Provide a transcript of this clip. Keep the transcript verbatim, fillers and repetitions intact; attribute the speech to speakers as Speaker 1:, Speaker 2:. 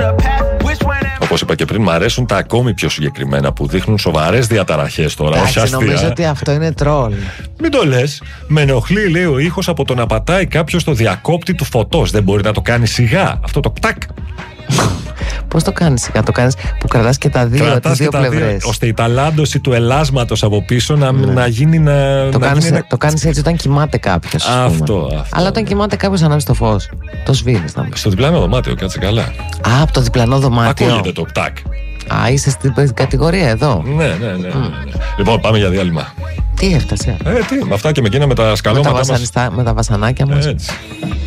Speaker 1: Όπως είπα και πριν, μου αρέσουν τα ακόμη πιο συγκεκριμένα που δείχνουν σοβαρές διαταραχές τώρα.
Speaker 2: Εντάξει,
Speaker 1: όχι αστεία.
Speaker 2: νομίζω ότι αυτό είναι τρόλ.
Speaker 1: Μην το λες. Με ενοχλεί, λέει, ο ήχος από το να πατάει κάποιος το διακόπτη του φωτός. Δεν μπορεί να το κάνει σιγά. Αυτό το κτακ.
Speaker 2: Πώς το κάνεις σιγά? Το κάνεις που κρατάς και τα δύο, τις δύο πλευρές.
Speaker 1: Ώστε η ταλάντωση του ελάσματος από πίσω να,
Speaker 2: ναι.
Speaker 1: να γίνει να.
Speaker 2: Το,
Speaker 1: να
Speaker 2: κάνεις,
Speaker 1: γίνει
Speaker 2: το κάνεις έτσι όταν κοιμάται κάποιος.
Speaker 1: Αυτό, αυτό.
Speaker 2: Αλλά όταν κοιμάται κάποιος ανάβει το φως. Το σβήνεις.
Speaker 1: Στο διπλανό δωμάτιο, κάτσε καλά.
Speaker 2: Α, από το διπλανό δωμάτιο.
Speaker 1: Ακούγεται το κτακ.
Speaker 2: Α, είσαι στην κατηγορία εδώ.
Speaker 1: Ναι, ναι, ναι. Mm. ναι, ναι. Λοιπόν, πάμε για διάλειμμα.
Speaker 2: Τι έφτασε?
Speaker 1: Ε, τι, με αυτά και με εκείνα με τα σκαλώματα
Speaker 2: μας. Με τα βασανάκια μας.
Speaker 1: Έτσι.